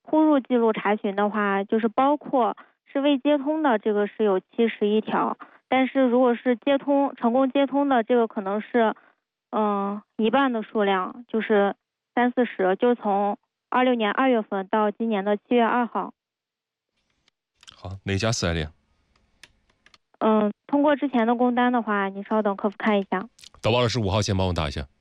呼入记录查询的话，就是包括是未接通的这个是有71条，但是如果是成功接通的这个可能是一半的数量，就是30-40，就从26年2月份到今年的7月2号。 好，哪家4S店？ 通过之前的工单的话，你稍等，客服看一下。 导报25号线帮我打一下。